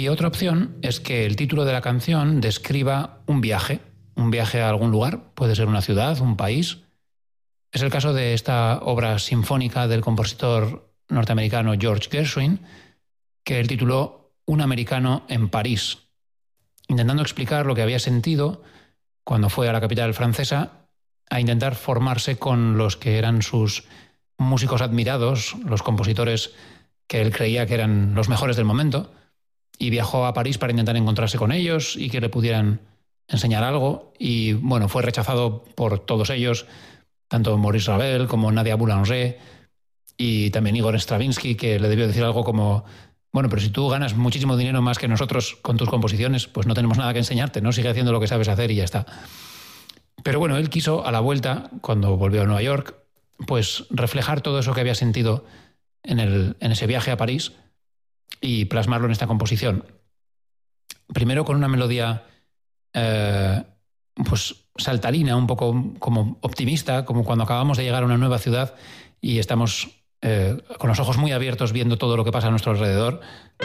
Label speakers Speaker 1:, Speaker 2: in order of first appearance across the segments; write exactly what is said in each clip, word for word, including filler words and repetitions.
Speaker 1: Y otra opción es que el título de la canción describa un viaje, un viaje a algún lugar, puede ser una ciudad, un país. Es el caso de esta obra sinfónica del compositor norteamericano George Gershwin, que él tituló Un americano en París, intentando explicar lo que había sentido cuando fue a la capital francesa a intentar formarse con los que eran sus músicos admirados, los compositores que él creía que eran los mejores del momento, y viajó a París para intentar encontrarse con ellos y que le pudieran enseñar algo. Y bueno, fue rechazado por todos ellos, tanto Maurice Ravel como Nadia Boulanger y también Igor Stravinsky, que le debió decir algo como: bueno, pero si tú ganas muchísimo dinero más que nosotros con tus composiciones, pues no tenemos nada que enseñarte, ¿no? Sigue haciendo lo que sabes hacer y ya está. Pero bueno, él quiso a la vuelta, cuando volvió a Nueva York, pues reflejar todo eso que había sentido en, el, en ese viaje a París y plasmarlo en esta composición. Primero con una melodía eh, pues saltarina, un poco como optimista, como cuando acabamos de llegar a una nueva ciudad y estamos eh, con los ojos muy abiertos viendo todo lo que pasa a nuestro alrededor.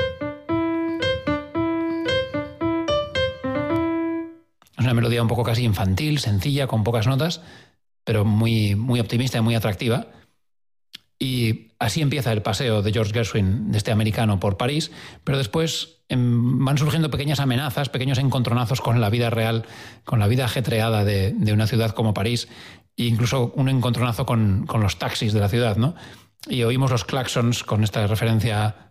Speaker 1: Es una melodía un poco casi infantil, sencilla, con pocas notas, pero muy, muy optimista y muy atractiva. Y así empieza el paseo de George Gershwin, de este americano, por París, pero después eh, van surgiendo pequeñas amenazas, pequeños encontronazos con la vida real, con la vida ajetreada de, de una ciudad como París, e incluso un encontronazo con, con los taxis de la ciudad, ¿no? Y oímos los claxons con esta referencia a...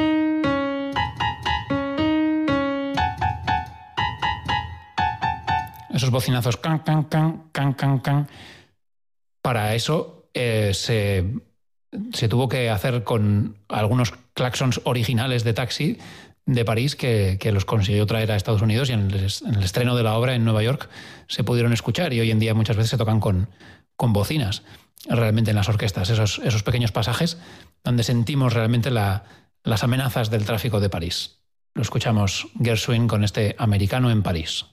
Speaker 1: esos bocinazos, can, can, can, can, can, can. Para eso eh, se, se tuvo que hacer con algunos claxons originales de taxi de París que, que los consiguió traer a Estados Unidos, y en el, en el estreno de la obra en Nueva York se pudieron escuchar, y hoy en día muchas veces se tocan con, con bocinas realmente en las orquestas, esos, esos pequeños pasajes donde sentimos realmente la, las amenazas del tráfico de París. Lo escuchamos Gershwin con este americano en París.